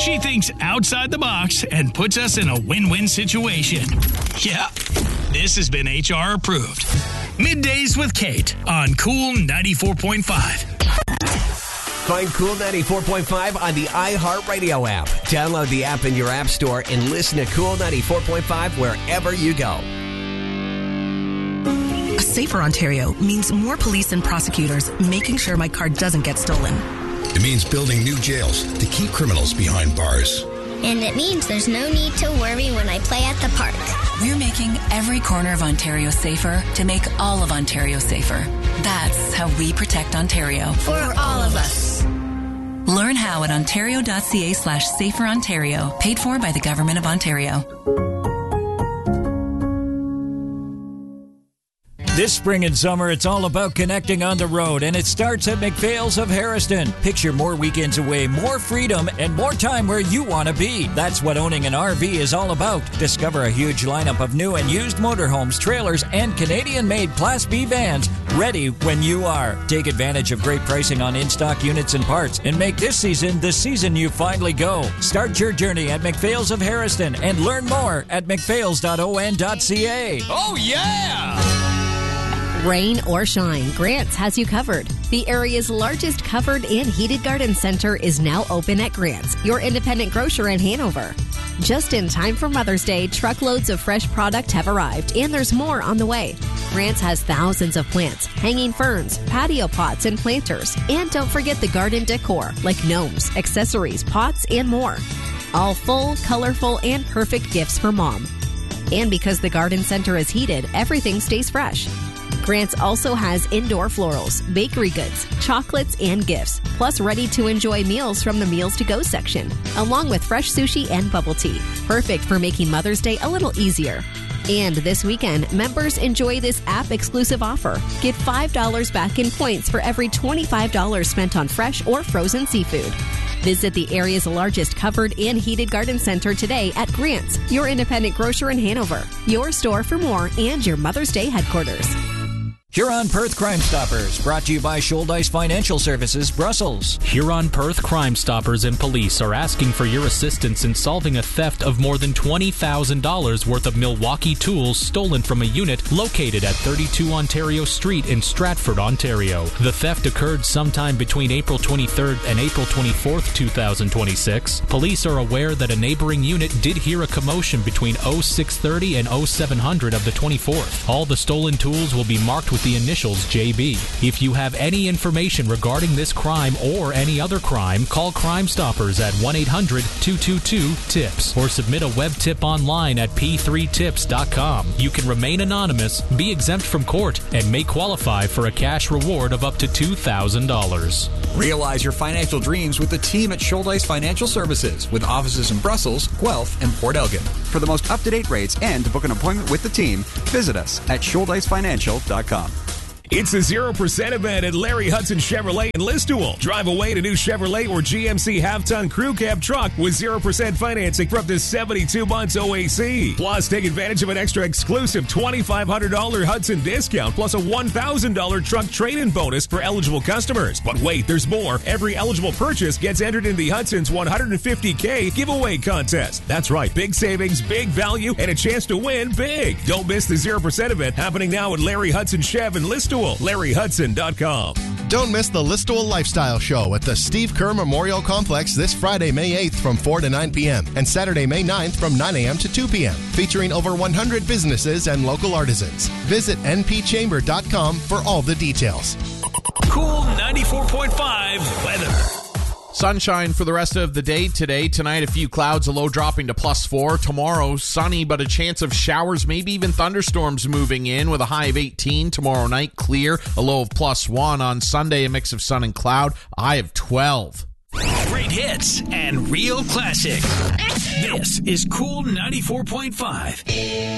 She thinks outside the box and puts us in a win-win situation. Yeah, this has been HR approved. Middays with Kate on Cool 94.5. Find Cool 94.5 on the iHeartRadio app. Download the app in your app store and listen to Cool 94.5 wherever you go. A safer Ontario means more police and prosecutors making sure my car doesn't get stolen. It means building new jails to keep criminals behind bars. And it means there's no need to worry when I play at the park. We're making every corner of Ontario safer to make all of Ontario safer. That's how we protect Ontario. For all of us. Learn how at ontario.ca/saferontario. Paid for by the Government of Ontario. This spring and summer, it's all about connecting on the road, and it starts at McPhail's of Harriston. Picture more weekends away, more freedom, and more time where you want to be. That's what owning an RV is all about. Discover a huge lineup of new and used motorhomes, trailers, and Canadian-made Class B vans ready when you are. Take advantage of great pricing on in-stock units and parts, and make this season the season you finally go. Start your journey at McPhail's of Harriston and learn more at mcphails.on.ca. Oh, yeah! Rain or shine, Grant's has you covered. The area's largest covered and heated garden center is now open at Grant's, your independent grocer in Hanover. Just in time for Mother's Day, truckloads of fresh product have arrived, and there's more on the way. Grant's has thousands of plants, hanging ferns, patio pots, and planters. And don't forget the garden decor, like gnomes, accessories, pots, and more. All full, colorful, and perfect gifts for Mom. And because the garden center is heated, everything stays fresh. Grant's also has indoor florals, bakery goods, chocolates, and gifts, plus ready-to-enjoy meals from the Meals to Go section, along with fresh sushi and bubble tea. Perfect for making Mother's Day a little easier. And this weekend, members enjoy this app-exclusive offer. Get $5 back in points for every $25 spent on fresh or frozen seafood. Visit the area's largest covered and heated garden center today at Grant's, your independent grocer in Hanover, your store for more, and your Mother's Day headquarters. Huron Perth Crime Stoppers, brought to you by Shouldice Financial Services, Brussels. Huron Perth Crime Stoppers and police are asking for your assistance in solving a theft of more than $20,000 worth of Milwaukee tools stolen from a unit located at 32 Ontario Street in Stratford, Ontario. The theft occurred sometime between April 23rd and April 24th, 2026. Police are aware that a neighboring unit did hear a commotion between 0630 and 0700 of the 24th. All the stolen tools will be marked with the initials JB. If you have any information regarding this crime or any other crime, call Crime Stoppers at 1-800-222-TIPS or submit a web tip online at p3tips.com. You can remain anonymous, be exempt from court, and may qualify for a cash reward of up to $2,000. Realize your financial dreams with the team at Shouldice Financial Services, with offices in Brussels, Guelph, and Port Elgin. For the most up-to-date rates and to book an appointment with the team, visit us at ShouldiceFinancial.com. It's a 0% event at Larry Hudson Chevrolet in Listowel. Drive away in a new Chevrolet or GMC half-ton crew cab truck with 0% financing for up to 72 months OAC. Plus, take advantage of an extra exclusive $2,500 Hudson discount plus a $1,000 truck trade-in bonus for eligible customers. But wait, there's more. Every eligible purchase gets entered in the Hudson's $150K giveaway contest. That's right, big savings, big value, and a chance to win big. Don't miss the 0% event happening now at Larry Hudson Chev in Listowel. LarryHudson.com. Don't miss the Listowel Lifestyle Show at the Steve Kerr Memorial Complex this Friday, May 8th from 4 to 9 p.m. and Saturday, May 9th from 9 a.m. to 2 p.m. featuring over 100 businesses and local artisans. Visit npchamber.com for all the details. Cool 94.5 weather. Sunshine for the rest of the day today. Tonight, a few clouds, a low dropping to +4. Tomorrow, sunny, but a chance of showers, maybe even thunderstorms moving in with a high of 18. Tomorrow night, clear, a low of +1. On Sunday, a mix of sun and cloud, a high of 12. Great hits and real classics. This is Cool 94.5.